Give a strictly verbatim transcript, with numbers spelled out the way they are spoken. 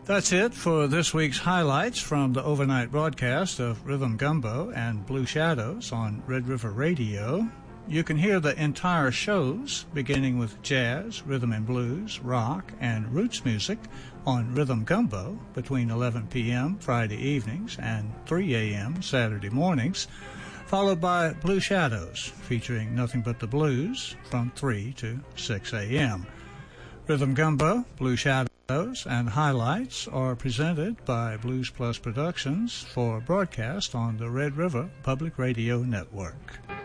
That's it for this week's highlights from the overnight broadcast of Rhythm Gumbo and Blue Shadows on Red River Radio. You can hear the entire shows, beginning with jazz, rhythm and blues, rock, and roots music on Rhythm Gumbo between eleven p.m. Friday evenings and three a.m. Saturday mornings, followed by Blue Shadows, featuring nothing but the blues from three to six a.m. Rhythm Gumbo, Blue Shadows, and highlights are presented by Blues Plus Productions for broadcast on the Red River Public Radio Network.